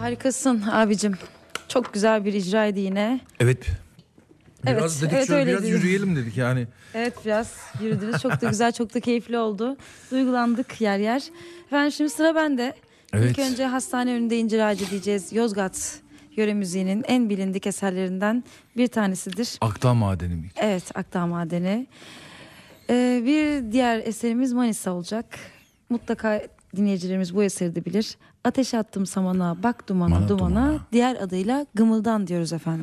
Harikasın abicim. Çok güzel bir icraydı yine. Evet. Biraz Evet, dedik şöyle öyle biraz değil. yürüyelim dedik yani. Evet, biraz yürüdünüz. Çok da güzel, çok da keyifli oldu. Duygulandık yer yer. Efendim şimdi sıra bende. Evet. İlk önce hastane önünde incir ağacı diyeceğiz. Yozgat yöre müziğinin en bilindik eserlerinden bir tanesidir. Akdağ Madeni mi? Evet, Akdağ Madeni. Bir diğer eserimiz Manisa olacak. Mutlaka dinleyicilerimiz bu eseri de bilir. Ateş attım samana, bak dumana Bana dumana. dumana. Diğer adıyla Gımıldan diyoruz efendim.